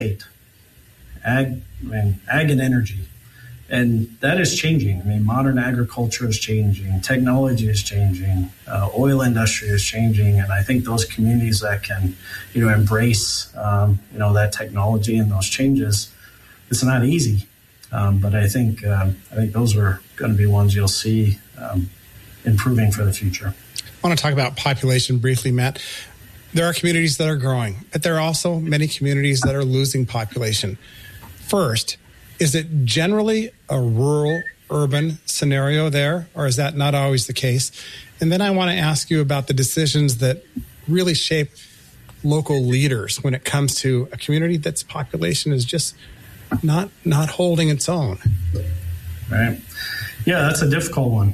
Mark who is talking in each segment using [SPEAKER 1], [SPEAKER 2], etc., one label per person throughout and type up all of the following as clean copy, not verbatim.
[SPEAKER 1] ag and energy. And that is changing. I mean, modern agriculture is changing, technology is changing, oil industry is changing, and I think those communities that can, embrace, that technology and those changes, it's not easy, but I think those are going to be ones you'll see improving for the future.
[SPEAKER 2] I want to talk about population briefly, Matt. There are communities that are growing, but there are also many communities that are losing population. First, is it generally a rural-urban scenario there, or is that not always the case? And then I want to ask you about the decisions that really shape local leaders when it comes to a community that's population is just not holding its own.
[SPEAKER 1] Right. Yeah, that's a difficult one.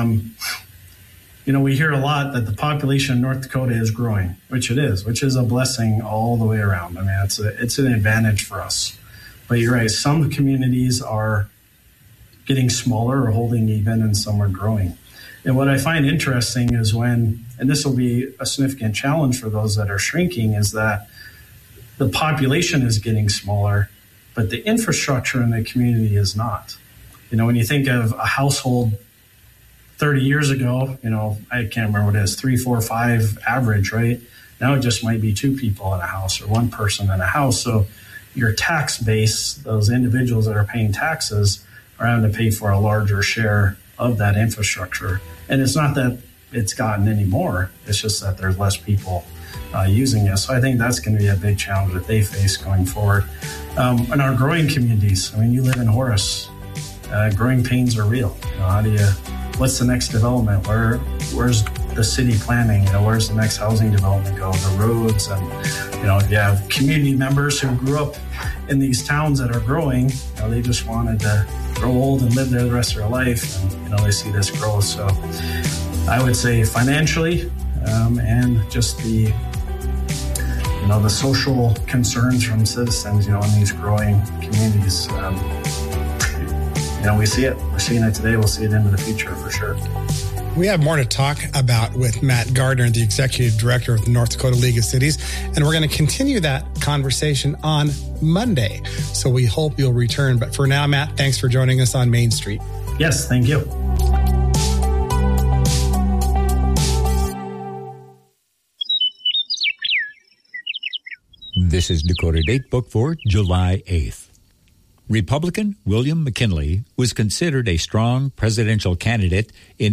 [SPEAKER 1] We hear a lot that the population in North Dakota is growing, which it is, which is a blessing all the way around. I mean, it's an advantage for us. But you're right, some communities are getting smaller or holding even, and some are growing. And what I find interesting is and this will be a significant challenge for those that are shrinking, is that the population is getting smaller, but the infrastructure in the community is not. When you think of a household 30 years ago, I can't remember what it is, 3, 4, 5 average, right? Now it just might be 2 people in a house or 1 person in a house. So your tax base, those individuals that are paying taxes, are having to pay for a larger share of that infrastructure. And it's not that it's gotten any more, it's just that there's less people using it. So I think that's going to be a big challenge that they face going forward. In our growing communities, you live in Horace, growing pains are real. What's the next development? Where's the city planning? Where's the next housing development go? The roads, and you have community members who grew up in these towns that are growing. They just wanted to grow old and live there the rest of their life, and they see this growth. So I would say financially, and just the social concerns from citizens, in these growing communities. We see it. We're seeing it today. We'll see it into the future for sure.
[SPEAKER 2] We have more to talk about with Matt Gardner, the Executive Director of the North Dakota League of Cities, and we're going to continue that conversation on Monday. So we hope you'll return. But for now, Matt, thanks for joining us on Main Street.
[SPEAKER 1] Yes, thank you.
[SPEAKER 3] This is Dakota Datebook for July 8th. Republican William McKinley was considered a strong presidential candidate in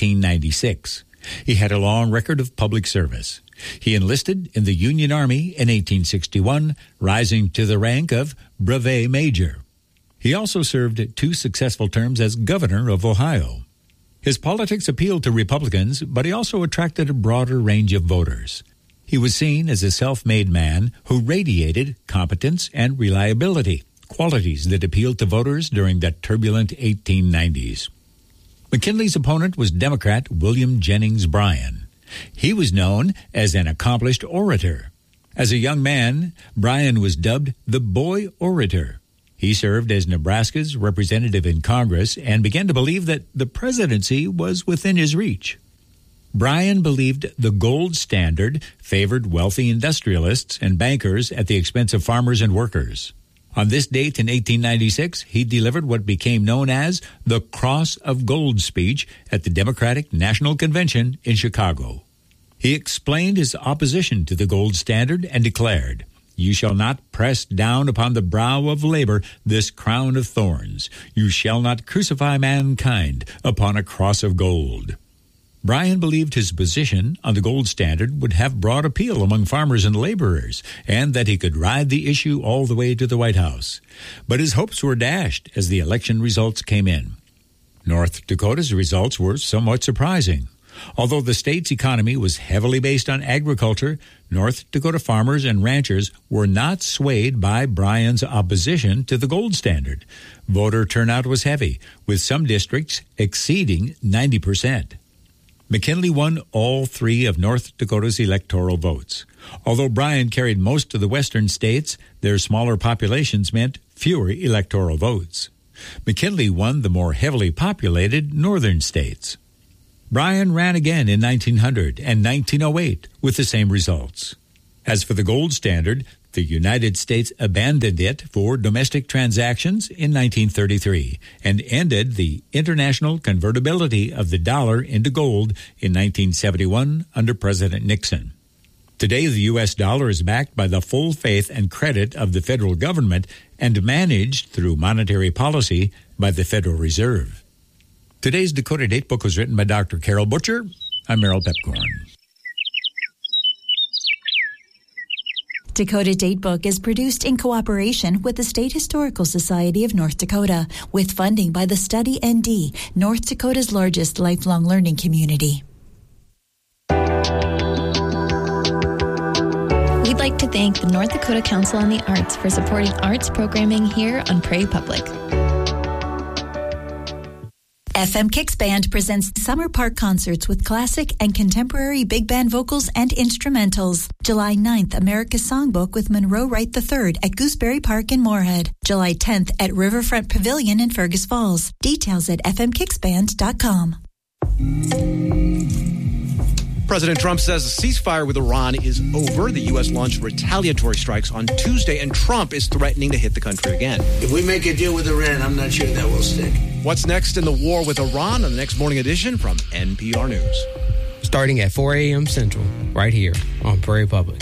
[SPEAKER 3] 1896. He had a long record of public service. He enlisted in the Union Army in 1861, rising to the rank of brevet major. He also served 2 successful terms as governor of Ohio. His politics appealed to Republicans, but he also attracted a broader range of voters. He was seen as a self-made man who radiated competence and reliability, qualities that appealed to voters during the turbulent 1890s. McKinley's opponent was Democrat William Jennings Bryan. He was known as an accomplished orator. As a young man, Bryan was dubbed the Boy Orator. He served as Nebraska's representative in Congress and began to believe that the presidency was within his reach. Bryan believed the gold standard favored wealthy industrialists and bankers at the expense of farmers and workers. On this date in 1896, he delivered what became known as the Cross of Gold speech at the Democratic National Convention in Chicago. He explained his opposition to the gold standard and declared, "You shall not press down upon the brow of labor this crown of thorns. You shall not crucify mankind upon a cross of gold." Bryan believed his position on the gold standard would have broad appeal among farmers and laborers, and that he could ride the issue all the way to the White House. But his hopes were dashed as the election results came in. North Dakota's results were somewhat surprising. Although the state's economy was heavily based on agriculture, North Dakota farmers and ranchers were not swayed by Bryan's opposition to the gold standard. Voter turnout was heavy, with some districts exceeding 90%. McKinley won all 3 of North Dakota's electoral votes. Although Bryan carried most of the western states, their smaller populations meant fewer electoral votes. McKinley won the more heavily populated northern states. Bryan ran again in 1900 and 1908 with the same results. As for the gold standard, The United States abandoned it for domestic transactions in 1933 and ended the international convertibility of the dollar into gold in 1971 under President Nixon. Today, the U.S. dollar is backed by the full faith and credit of the federal government and managed through monetary policy by the Federal Reserve. Today's Dakota Datebook was written by Dr. Carol Butcher. I'm Merrill Pepcorn.
[SPEAKER 4] Dakota Datebook is produced in cooperation with the State Historical Society of North Dakota, with funding by the Study ND, North Dakota's largest lifelong learning community.
[SPEAKER 5] We'd like to thank the North Dakota Council on the Arts for supporting arts programming here on Prairie Public.
[SPEAKER 4] FM Kicks Band presents Summer Park concerts with classic and contemporary big band vocals and instrumentals. July 9th, America's Songbook with Monroe Wright III at Gooseberry Park in Moorhead. July 10th at Riverfront Pavilion in Fergus Falls. Details at fmkicksband.com.
[SPEAKER 6] President Trump says the ceasefire with Iran is over. The U.S. launched retaliatory strikes on Tuesday, and Trump is threatening to hit the country again.
[SPEAKER 7] If we make a deal with Iran, I'm not sure that will stick.
[SPEAKER 6] What's next in the war with Iran on the next morning edition from NPR News.
[SPEAKER 8] Starting at 4 a.m. Central, right here on Prairie Public.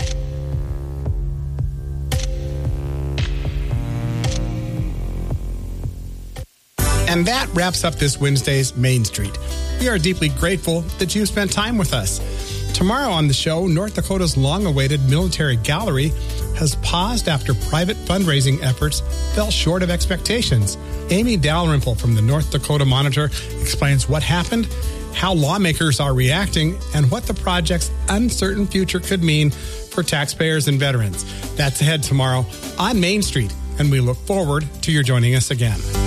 [SPEAKER 2] And that wraps up this Wednesday's Main Street. We are deeply grateful that you've spent time with us. Tomorrow on the show, North Dakota's long-awaited military gallery has paused after private fundraising efforts fell short of expectations. Amy Dalrymple from the North Dakota Monitor explains what happened, how lawmakers are reacting, and what the project's uncertain future could mean for taxpayers and veterans. That's ahead tomorrow on Main Street, and we look forward to your joining us again.